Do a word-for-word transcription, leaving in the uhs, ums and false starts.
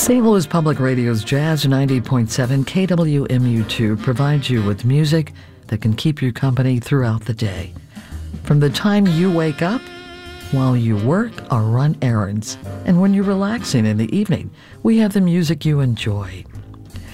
Saint Louis Public Radio's Jazz ninety point seven K W M U two provides you with music that can keep you company throughout the day. From the time you wake up, while you work or run errands, and when you're relaxing in the evening, we have the music you enjoy.